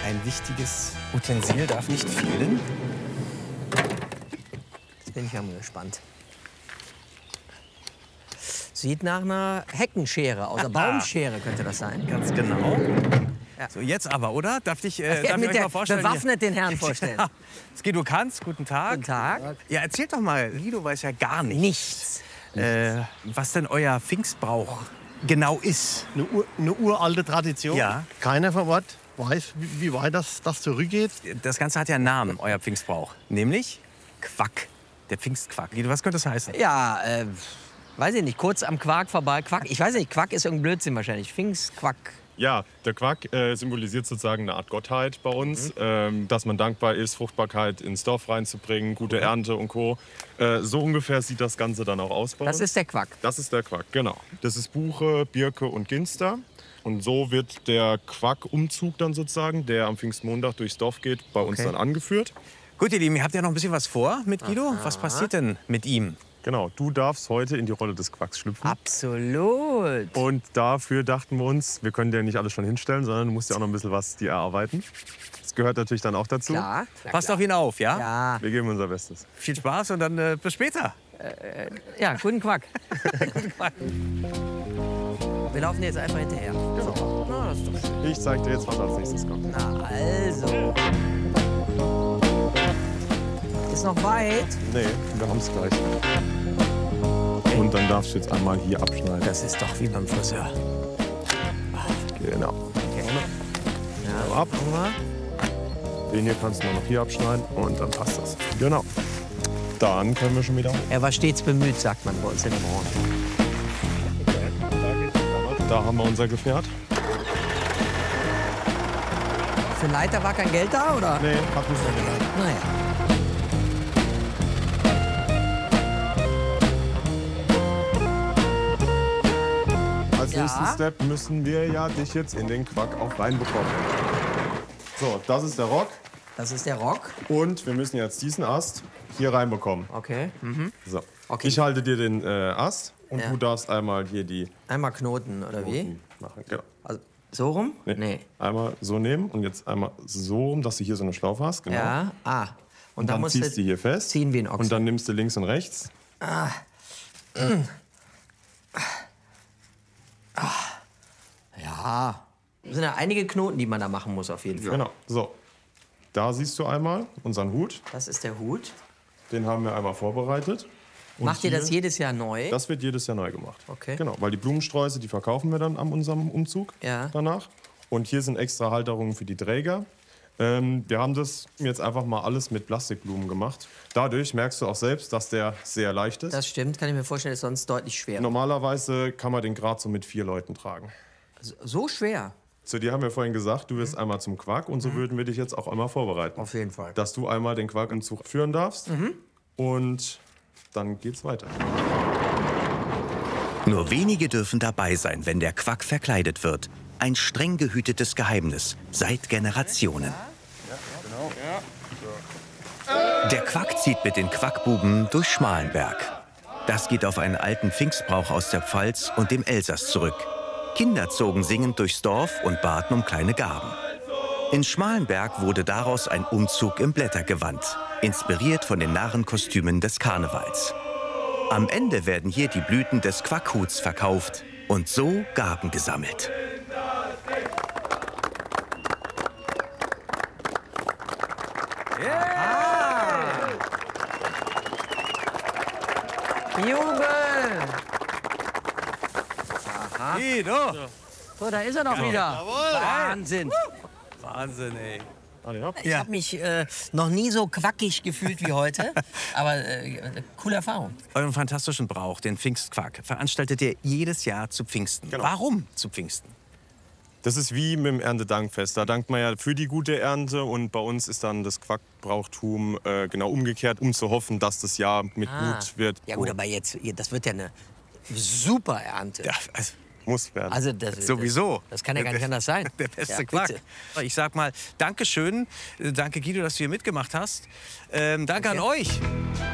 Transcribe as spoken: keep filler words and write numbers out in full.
Ein wichtiges Utensil darf nicht fehlen. Jetzt bin ich ja mal gespannt. Sieht nach einer Heckenschere aus. Einer Baumschere könnte das sein. Ganz genau. Ja. So, jetzt aber, oder? Darf ich, äh, Ja, darf ich mit euch der mal vorstellen? bewaffnet den Herrn vorstellen. Ja. Guido Kanz, guten Tag. Guten Tag. Ja, erzählt doch mal, Guido weiß ja gar nichts. Nichts. Äh, was denn euer Pfingstbrauch genau ist. Eine, Ur, eine uralte Tradition. Ja. Keiner von Ort weiß, wie, wie weit das, das zurückgeht. Das Ganze hat ja einen Namen, euer Pfingstbrauch. Nämlich Quack. Der Pfingstquack. Guido, was könnte das heißen? Ja, äh, weiß ich nicht. Kurz am Quark vorbei. Quack. Ich weiß nicht, Quack ist irgendein Blödsinn wahrscheinlich. Pfingstquack. Ja, der Quack äh, symbolisiert sozusagen eine Art Gottheit bei uns, mhm. ähm, dass man dankbar ist, Fruchtbarkeit ins Dorf reinzubringen, gute mhm. Ernte und Co. Äh, so ungefähr sieht das Ganze dann auch aus bei uns. Das ist der Quack. Das ist der Quack, genau. Das ist Buche, Birke und Ginster. Und so wird der Quack-Umzug dann sozusagen, der am Pfingstmontag durchs Dorf geht, bei uns Okay. dann angeführt. Gut, ihr Lieben, ihr habt ja noch ein bisschen was vor mit Guido. Aha. Was passiert denn mit ihm? Genau, du darfst heute in die Rolle des Quacks schlüpfen. Absolut. Und dafür dachten wir uns, wir können dir nicht alles schon hinstellen, sondern du musst ja auch noch ein bisschen was dir erarbeiten. Das gehört natürlich dann auch dazu. Klar. Na Passt klar. auf ihn auf, ja? Ja. Wir geben unser Bestes. Viel Spaß und dann äh, bis später. Ja, guten Quack. Guten Quack. Wir laufen jetzt einfach hinterher. Genau. Na, das ist doch schön. Ich zeig dir jetzt, was als nächstes kommt. Na, also. Ist noch weit. Nee, wir haben es gleich. Und dann darfst du jetzt einmal hier abschneiden. Das ist doch wie beim Friseur. Genau. Ja, ab. machen wir. Den hier kannst du nur noch hier abschneiden und dann passt das. Genau. Dann können wir schon wieder hoch. Er war stets bemüht, sagt man bei uns in der Branche. Da haben wir unser Gefährt. Für den Leiter war kein Geld da, oder? Nee, hat uns nicht gedacht. Naja. Als Ja. nächsten Step müssen wir ja dich jetzt in den Quack auch reinbekommen. So, das ist der Rock. Das ist der Rock. Und wir müssen jetzt diesen Ast hier reinbekommen. Okay. Mhm. So. Okay. Ich halte dir den äh, Ast und Ja. du darfst einmal hier die Einmal Knoten, oder wie? Knoten machen. Genau. Also, so rum? Nee. Einmal so nehmen und jetzt einmal so rum, dass du hier so eine Schlaufe hast. Genau. Ja. Ah. Und, Und dann musst ziehst du hier fest. ziehen wie ein Ochse. Und dann nimmst du links und rechts. Ja. Das sind ja einige Knoten, die man da machen muss, auf jeden Fall. Genau. So. Da siehst du einmal unseren Hut. Das ist der Hut. Den haben wir einmal vorbereitet. Und Macht ihr das hier- jedes Jahr neu? Das wird jedes Jahr neu gemacht. Okay. Genau, weil die Blumensträuße, die verkaufen wir dann an unserem Umzug Ja. danach. Und hier sind extra Halterungen für die Träger. Ähm, wir haben das jetzt einfach mal alles mit Plastikblumen gemacht. Dadurch merkst du auch selbst, dass der sehr leicht ist. Das stimmt, kann ich mir vorstellen, ist sonst deutlich schwerer. Normalerweise kann man den gerade so mit vier Leuten tragen. So- So schwer? Zu dir haben wir vorhin gesagt, du wirst einmal zum Quack und so würden wir dich jetzt auch einmal vorbereiten. Auf jeden Fall. Dass du einmal den Quackumzug führen darfst und dann geht's weiter. Nur wenige dürfen dabei sein, wenn der Quack verkleidet wird. Ein streng gehütetes Geheimnis seit Generationen. Der Quack zieht mit den Quackbuben durch Schmalenberg. Das geht auf einen alten Pfingstbrauch aus der Pfalz und dem Elsass zurück. Kinder zogen singend durchs Dorf und baten um kleine Gaben. In Schmalenberg wurde daraus ein Umzug im Blättergewand, inspiriert von den Narrenkostümen des Karnevals. Am Ende werden hier die Blüten des Quackhuts verkauft und so Gaben gesammelt. Jubel! Aha. Guido! So, da ist er doch wieder. Wahnsinn. Wahnsinn, ey. Ich Ja. habe mich äh, noch nie so quackig gefühlt wie heute. Aber äh, coole Erfahrung. Euren fantastischen Brauch, den Pfingstquack, veranstaltet ihr jedes Jahr zu Pfingsten. Genau. Warum zu Pfingsten? Das ist wie mit dem Erntedankfest. Da dankt man ja für die gute Ernte und bei uns ist dann das Quackbrauchtum äh, genau umgekehrt, um zu hoffen, dass das Jahr mit gut wird. Ja gut, aber jetzt, das wird ja eine super Ernte. Ja, also, Muss werden. Also das, sowieso. Das, das kann ja gar nicht anders sein. Der beste Ja, Quack. bitte. Ich sag mal, Dankeschön. Danke, Guido, dass du hier mitgemacht hast. Ähm, danke Okay. an euch.